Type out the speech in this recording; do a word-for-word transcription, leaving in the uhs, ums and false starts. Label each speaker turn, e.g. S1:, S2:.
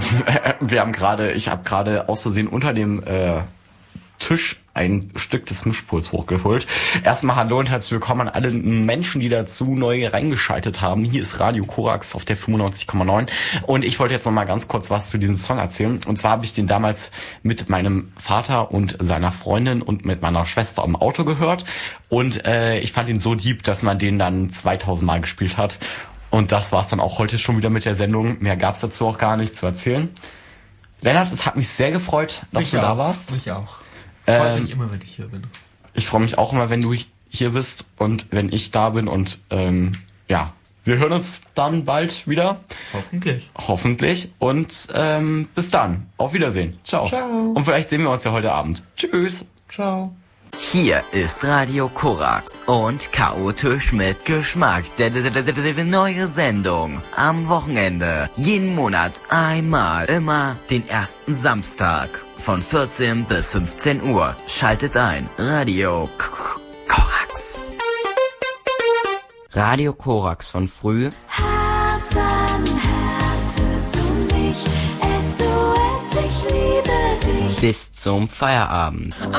S1: Wir haben gerade, ich habe gerade aus Versehen unter dem äh, Tisch ein Stück des Mischpuls hochgeholt. Erstmal hallo und herzlich willkommen an alle Menschen, die dazu neu reingeschaltet haben. Hier ist Radio Korax auf der fünfundneunzig Komma neun und ich wollte jetzt noch mal ganz kurz was zu diesem Song erzählen. Und zwar habe ich den damals mit meinem Vater und seiner Freundin und mit meiner Schwester im Auto gehört und äh, ich fand ihn so deep, dass man den dann zweitausend Mal gespielt hat. Und das war's dann auch heute schon wieder mit der Sendung. Mehr gab's dazu auch gar nicht zu erzählen. Lennart, es hat mich sehr gefreut, dass
S2: mich
S1: du
S2: auch.
S1: da warst.
S2: Mich auch. Freut ähm, mich immer, wenn ich hier bin.
S1: Ich freue mich auch immer, wenn du hier bist und wenn ich da bin. Und ähm, ja, wir hören uns dann bald wieder.
S2: Hoffentlich.
S1: Hoffentlich. Und ähm, bis dann. Auf Wiedersehen. Ciao.
S2: Ciao.
S1: Und vielleicht sehen wir uns ja heute Abend. Tschüss.
S2: Ciao.
S3: Hier ist Radio Korax und Chaotisch mit Geschmack. Die neue Sendung am Wochenende. Jeden Monat einmal. Immer den ersten Samstag von vierzehn bis fünfzehn Uhr. Schaltet ein. Radio Korax. Radio Korax von früh.
S4: Herz an Herz hörst du mich. S O S, ich liebe dich.
S3: Bis zum Feierabend.